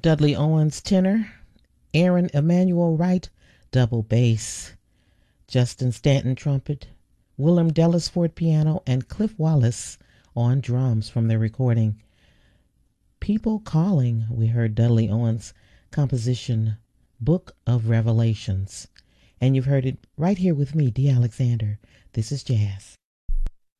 Dudley Owens tenor, Aaron Emanuel Wright double bass, Justin Stanton trumpet, Willem Dellisford piano, and Cliff Wallace on drums from their recording People Calling. We heard Dudley Owens' composition Book of Revelations. And you've heard it right here with me, Dee Alexander. This is Jazz.